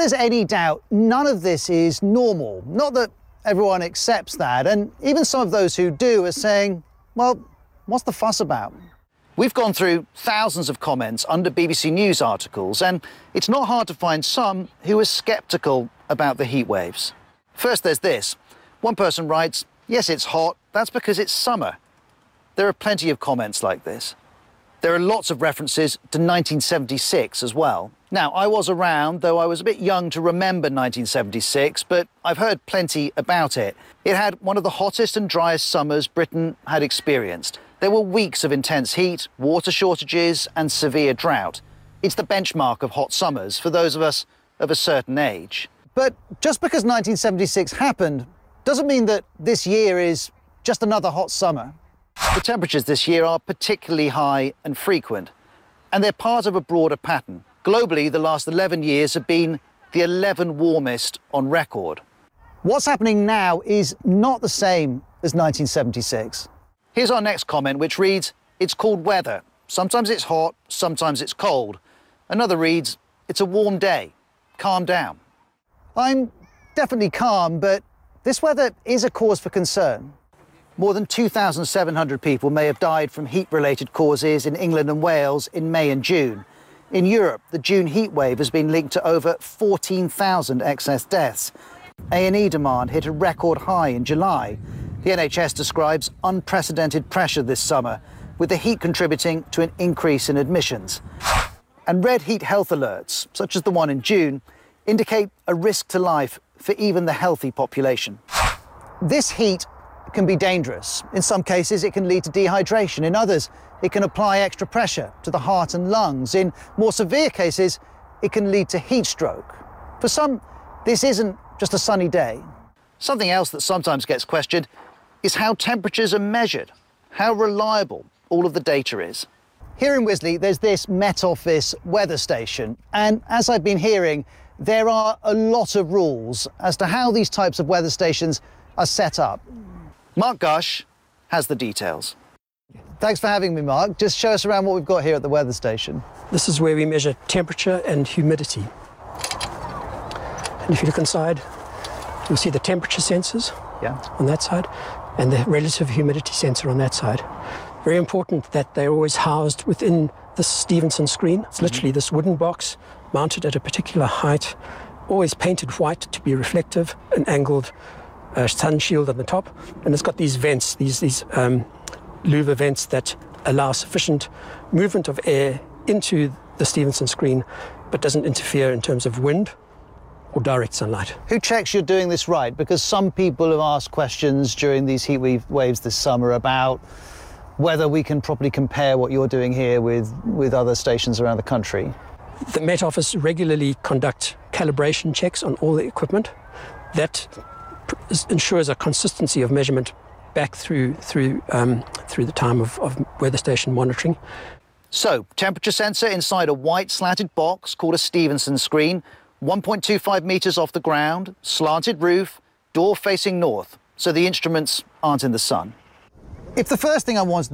there's any doubt, none of this is normal. Not that everyone accepts that, and even some of those who do are saying, well, what's the fuss about? We've gone through thousands of comments under BBC News articles, and it's not hard to find some who are sceptical about the heat waves. First, there's this. One person writes, yes, it's hot, that's because it's summer. There are plenty of comments like this. There are lots of references to 1976 as well. Now, I was around, though I was a bit young to remember 1976, but I've heard plenty about it. It had one of the hottest and driest summers Britain had experienced. There were weeks of intense heat, water shortages and severe drought. It's the benchmark of hot summers for those of us of a certain age. But just because 1976 happened doesn't mean that this year is just another hot summer. The temperatures this year are particularly high and frequent, and they're part of a broader pattern. Globally, the last 11 years have been the 11 warmest on record. What's happening now is not the same as 1976. Here's our next comment, which reads, it's called weather. Sometimes it's hot, sometimes it's cold. Another reads, it's a warm day. Calm down. I'm definitely calm, but this weather is a cause for concern. More than 2,700 people may have died from heat-related causes in England and Wales in May and June. In Europe, the June heat wave has been linked to over 14,000 excess deaths. A&E demand hit a record high in July. The NHS describes unprecedented pressure this summer, with the heat contributing to an increase in admissions. And red heat health alerts, such as the one in June, indicate a risk to life for even the healthy population. This heat can be dangerous. In some cases, it can lead to dehydration. In others, it can apply extra pressure to the heart and lungs. In more severe cases, it can lead to heat stroke. For some, this isn't just a sunny day. Something else that sometimes gets questioned is how temperatures are measured, how reliable all of the data is. Here in Wisley, there's this Met Office weather station, and as I've been hearing, there are a lot of rules as to how these types of weather stations are set up. Mark Gush has the details. Thanks for having me, Mark. Just show us around what we've got here at the weather station. This is where we measure temperature and humidity. And if you look inside, you'll see the temperature sensors on that side and the relative humidity sensor on that side. Very important that they're always housed within this Stevenson screen. It's literally this wooden box mounted at a particular height, always painted white to be reflective, an angled sun shield on the top, and it's got these vents, these louver vents that allow sufficient movement of air into the Stevenson screen, but doesn't interfere in terms of wind or direct sunlight. Who checks you're doing this right? Because some people have asked questions during these heat waves this summer about whether we can properly compare what you're doing here with other stations around the country. The Met Office regularly conduct calibration checks on all the equipment. That ensures a consistency of measurement back through the time of weather station monitoring. So, temperature sensor inside a white slanted box called a Stevenson screen, 1.25 metres off the ground, slanted roof, door facing north, so the instruments aren't in the sun. If the first thing I wanted